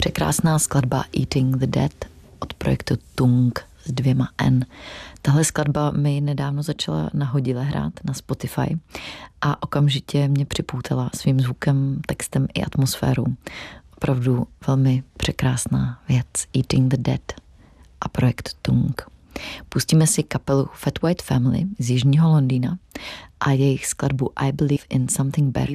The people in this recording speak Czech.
Překrásná skladba Eating the Dead od projektu Tung s 2 N. Tahle skladba mi nedávno začala nahodile hrát na Spotify a okamžitě mě připoutala svým zvukem, textem i atmosférou. Opravdu velmi překrásná věc. Eating the Dead a projekt Tung. Pustíme si kapelu Fat White Family z jižního Londýna a jejich skladbu I Believe in Something Better.